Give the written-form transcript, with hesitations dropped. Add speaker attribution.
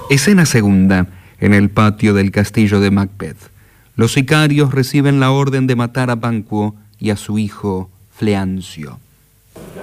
Speaker 1: Escena segunda, en el patio del castillo de Macbeth. Los sicarios reciben la orden de matar a Banquo y a su hijo Fleancio.